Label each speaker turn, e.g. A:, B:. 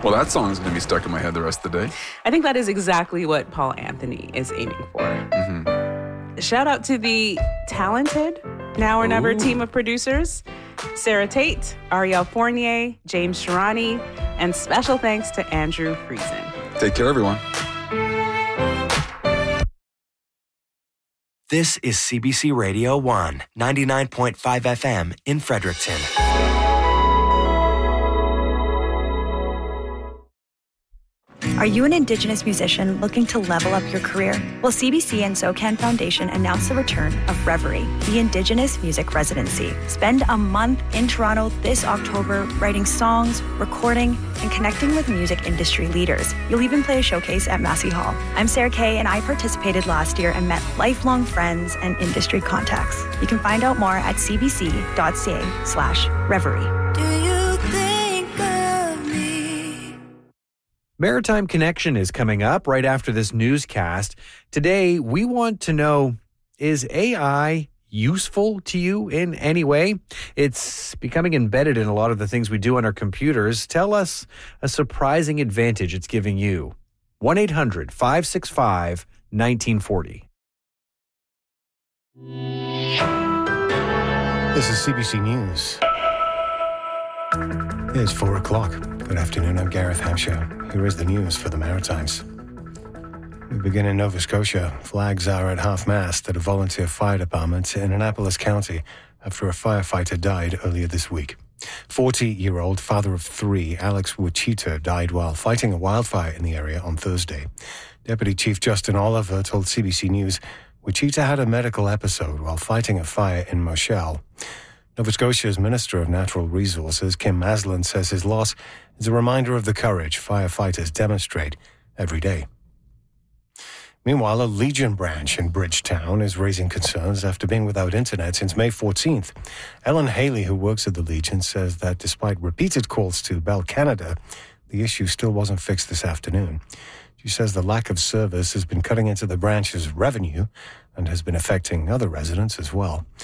A: Well, that song's going to be stuck in my head the rest of the day.
B: I think that is exactly what Paul Anthony is aiming for. Mm-hmm. Shout out to the talented Now or Never team of producers, Sarah Tate, Ariel Fournier, James Shirani, and special thanks to Andrew Friesen.
A: Take care, everyone.
C: This is CBC Radio 1, 99.5 FM in Fredericton.
D: Are you an Indigenous musician looking to level up your career? Well, CBC and SOCAN Foundation announced the return of Reverie, the Indigenous Music Residency. Spend a month in Toronto this October writing songs, recording, and connecting with music industry leaders. You'll even play a showcase at Massey Hall. I'm Sarah Kay, and I participated last year and met lifelong friends and industry contacts. You can find out more at cbc.ca/reverie.
E: Do you think of me?
F: Maritime Connection is coming up right after this newscast. Today, we want to know, is AI useful to you in any way? It's becoming embedded in a lot of the things we do on our computers. Tell us a surprising advantage it's giving you. 1-800-565-1940.
G: This is CBC News. It's 4 o'clock. Good afternoon, I'm Gareth Hampshire. Here is the news for the Maritimes. We begin in Nova Scotia. Flags are at half-mast at a volunteer fire department in Annapolis County after a firefighter died earlier this week. 40-year-old father of three, Alex Wichita, died while fighting a wildfire in the area on Thursday. Deputy Chief Justin Oliver told CBC News Wichita had a medical episode while fighting a fire in Moshel. Nova Scotia's Minister of Natural Resources, Kim Maslin, says his loss is a reminder of the courage firefighters demonstrate every day. Meanwhile, a Legion branch in Bridgetown is raising concerns after being without internet since May 14th. Ellen Haley, who works at the Legion, says that despite repeated calls to Bell Canada, the issue still wasn't fixed this afternoon. She says the lack of service has been cutting into the branch's revenue and has been affecting other residents as well.